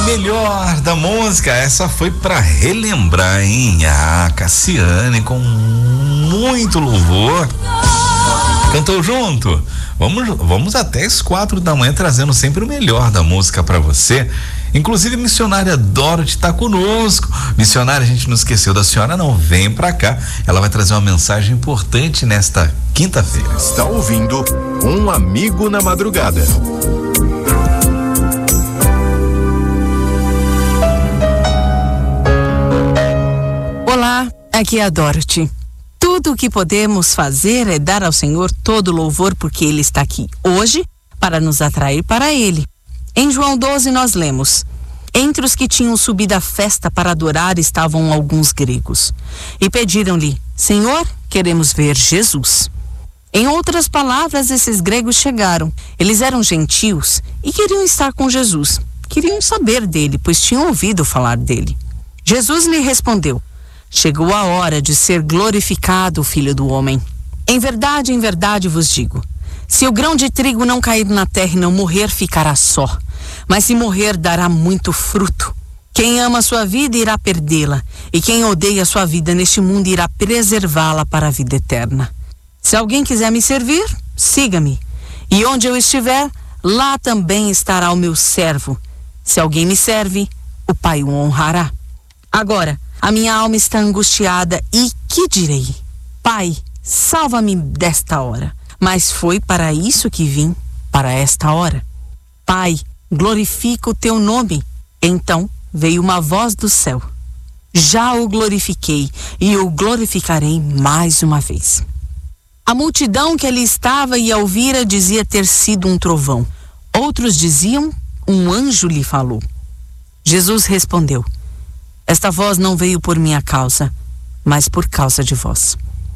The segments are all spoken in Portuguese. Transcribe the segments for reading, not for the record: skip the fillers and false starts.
Melhor da música, essa foi pra relembrar, hein? A Cassiane com muito louvor cantou junto. Vamos até as 4 da manhã trazendo sempre o melhor da música pra você. Inclusive a missionária Dorothy tá conosco. Missionária, a gente não esqueceu da senhora, não. Vem pra cá. Ela vai trazer uma mensagem importante nesta quinta-feira. Está ouvindo Um Amigo na Madrugada. Olá, aqui é a Dorothy. Tudo o que podemos fazer é dar ao Senhor todo louvor, porque Ele está aqui hoje para nos atrair para Ele. Em João 12 nós lemos: entre os que tinham subido à festa para adorar estavam alguns gregos, e pediram-lhe: Senhor, queremos ver Jesus. Em outras palavras, esses gregos chegaram. Eles eram gentios e queriam estar com Jesus. Queriam saber dele, pois tinham ouvido falar dele. Jesus lhe respondeu: chegou a hora de ser glorificado o Filho do Homem. Em verdade vos digo, se o grão de trigo não cair na terra e não morrer, ficará só. Mas se morrer, dará muito fruto. Quem ama a sua vida irá perdê-la, e quem odeia a sua vida neste mundo irá preservá-la para a vida eterna. Se alguém quiser me servir, siga-me. E onde eu estiver, lá também estará o meu servo. Se alguém me serve, o Pai o honrará. Agora, a minha alma está angustiada e que direi? Pai, salva-me desta hora. Mas foi para isso que vim, para esta hora. Pai, glorifica o teu nome. Então veio uma voz do céu: já o glorifiquei e o glorificarei mais uma vez. A multidão que ali estava e a ouvira dizia ter sido um trovão. Outros diziam: um anjo lhe falou. Jesus respondeu: esta voz não veio por minha causa, mas por causa de vós.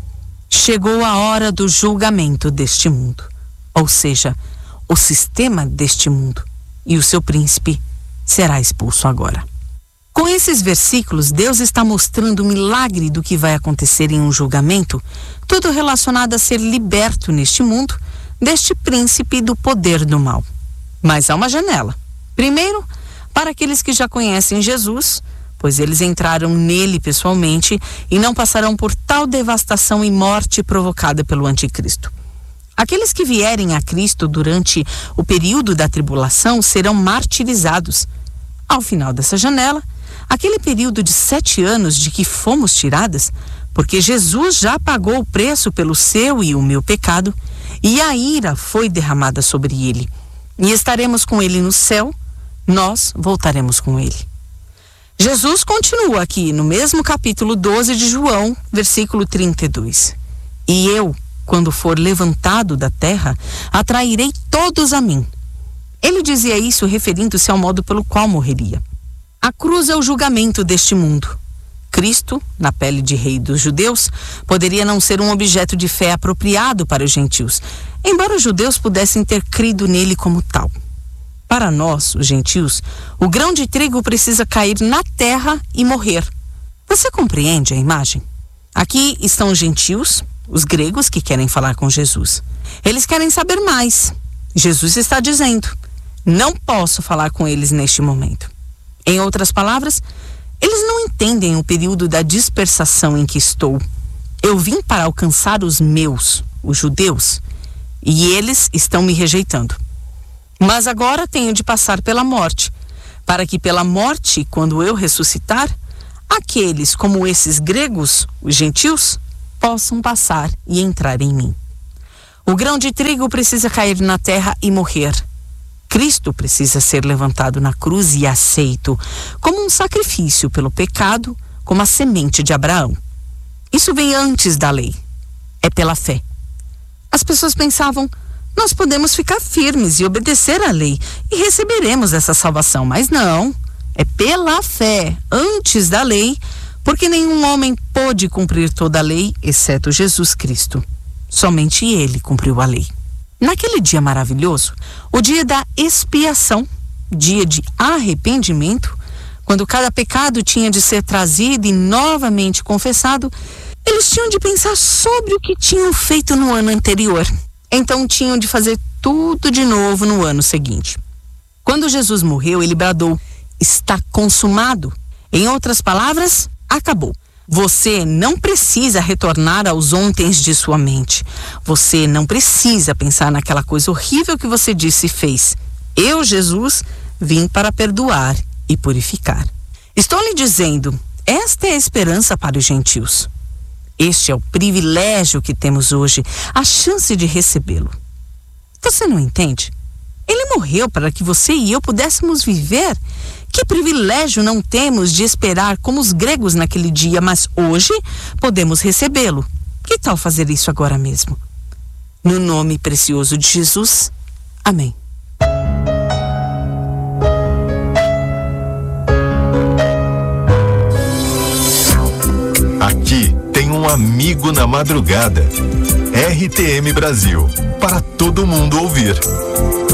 Chegou a hora do julgamento deste mundo, ou seja, o sistema deste mundo, e o seu príncipe será expulso agora. Com esses versículos, Deus está mostrando o milagre do que vai acontecer em um julgamento, tudo relacionado a ser liberto neste mundo deste príncipe do poder do mal. Mas há uma janela. Primeiro, para aqueles que já conhecem Jesus, pois eles entraram nele pessoalmente e não passarão por tal devastação e morte provocada pelo anticristo. Aqueles que vierem a Cristo durante o período da tribulação serão martirizados. Ao final dessa janela, aquele período de 7 anos de que fomos tiradas, porque Jesus já pagou o preço pelo seu e o meu pecado, e a ira foi derramada sobre ele. E estaremos com ele no céu, nós voltaremos com ele. Jesus continua aqui no mesmo capítulo 12 de João, versículo 32. E eu, quando for levantado da terra, atrairei todos a mim. Ele dizia isso referindo-se ao modo pelo qual morreria. A cruz é o julgamento deste mundo. Cristo, na pele de rei dos judeus, poderia não ser um objeto de fé apropriado para os gentios, embora os judeus pudessem ter crido nele como tal. Para nós, os gentios, o grão de trigo precisa cair na terra e morrer. Você compreende a imagem? Aqui estão os gentios, os gregos que querem falar com Jesus. Eles querem saber mais. Jesus está dizendo: não posso falar com eles neste momento. Em outras palavras, eles não entendem o período da dispersação em que estou. Eu vim para alcançar os meus, os judeus, e eles estão me rejeitando. Mas agora tenho de passar pela morte, para que pela morte, quando eu ressuscitar, aqueles como esses gregos, os gentios, possam passar e entrar em mim. O grão de trigo precisa cair na terra e morrer. Cristo precisa ser levantado na cruz e aceito como um sacrifício pelo pecado, como a semente de Abraão. Isso vem antes da lei. É pela fé. As pessoas pensavam: nós podemos ficar firmes e obedecer à lei e receberemos essa salvação. Mas não, é pela fé, antes da lei, porque nenhum homem pôde cumprir toda a lei, exceto Jesus Cristo. Somente ele cumpriu a lei. Naquele dia maravilhoso, o dia da expiação, dia de arrependimento, quando cada pecado tinha de ser trazido e novamente confessado, eles tinham de pensar sobre o que tinham feito no ano anterior. Então tinham de fazer tudo de novo no ano seguinte. Quando Jesus morreu, ele bradou: está consumado. Em outras palavras, acabou. Você não precisa retornar aos ontens de sua mente. Você não precisa pensar naquela coisa horrível que você disse e fez. Eu, Jesus, vim para perdoar e purificar. Estou lhe dizendo, esta é a esperança para os gentios. Este é o privilégio que temos hoje, a chance de recebê-lo. Você não entende? Ele morreu para que você e eu pudéssemos viver. Que privilégio não temos de esperar como os gregos naquele dia, mas hoje podemos recebê-lo. Que tal fazer isso agora mesmo? No nome precioso de Jesus. Amém. Aqui tem um amigo na madrugada. RTM Brasil, para todo mundo ouvir.